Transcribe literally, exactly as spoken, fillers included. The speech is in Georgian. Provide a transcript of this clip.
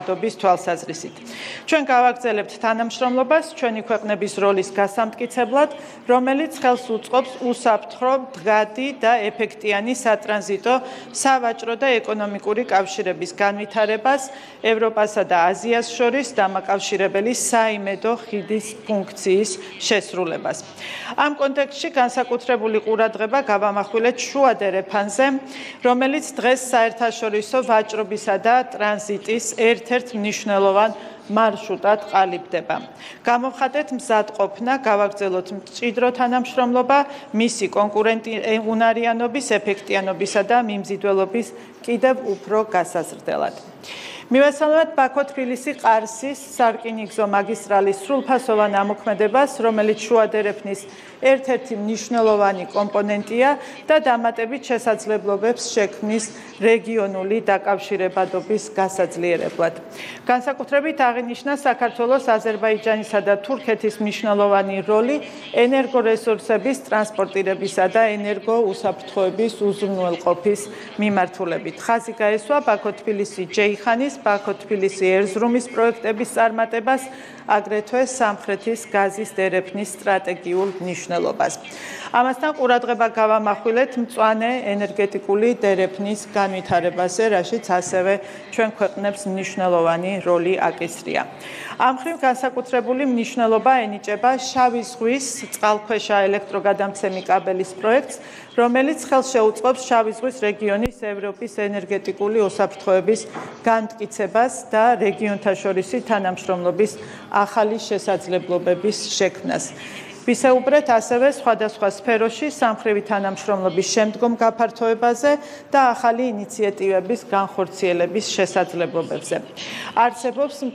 დობის თვალსაზრისით. Ჩვენ გავაგრძელებთ თანამშრომლობას ჩვენი ქვეყნების როლის გასამტკიცებლად, რომელიც ხელს უწყობს უსაფრთხო, მდგადი და ეფექტიანი სატრანზიტო, სავაჭრო და ეკონომიკური კავშირების განვითარებას ევროპასა და აზიას შორის დამაკავშირებელი საიმედო ხიდის ფუნქციის შესრულებას. Ამ კონტექსტში განსაკუთრებული ყურადღება გავამახვილეთ შუადე რეფანზე, რომელიც დღეს საერთაშორისო ვაჭრობისა და ტრანზიტის ერთ-ერთ მნიშვნელოვან მარშრუტად ყალიბდება. Გამოვხატეთ მზადყოფნა, გავაგრძელოთ მჭიდრო თანამშრომლობა, მისი კონკურენტუნარიანობის, ეფექტიანობისა და მიმზიდველობის კიდევ უფრო გასაზრდელად. მივესალმებით ბაქო-თბილისი-ყარსის სარკინიგზო მაგისტრალის სრულფასოვან ამოქმედებას, რომელიც შუადერეფნის ერთ-ერთი მნიშვნელოვანი კომპონენტია და დამატებით შესაძლებლობებს შექმნის რეგიონული დაკავშირებადობის გასაძლიერებლად. განსაკუთრებით აღინიშნა საქართველოს, აზერბაიჯანისა და თურქეთის მნიშვნელოვანი როლი ენერგორესურსების ტრანსპორტირებისა და ენერგოუსაფრთხოების უზრუნველყოფის მიმართულებით. ხაზი გაესვა ბაქო-თბილისი-ჯეიხანის, ბაქო-თბილისი-ერზრუმის პროექტების წარმატებას, აგრეთვე სამხრეთის გაზის დერეფნის სტრატეგიულ მნიშვნელობას. ამასთან ყურადღება გავამახვილეთ მწვანე ენერგეტიკული დერეფნის განვითარებაზე, რაშიც ასევე ჩვენ ქვეყნებს მნიშვნელოვანი როლი აკისრია. ამ მხრივ განსაკუთრებული მნიშვნელობა ენიჭება შავი ზღვის წყალქვეშა ელექტროგადამცემი კაბელის პროექტს, რომელიც ხელს შეუწყობს შავი ზღვის რეგიონის ევროპის ენერგეტიკული უსაფრთხოების განმტკიცებას და რეგიონთა შორისი თანამშრომლობის ახალი შესაძლებლობების შექმნას. ვისაუბრეთ ასევე სხვადასხვა სფეროში სამმხრივი თანამშრომლობის შემდგომ გაფართოებაზე და ახალი ინიციატივების განხორციელების შესაძლებლობებზე. არსებობს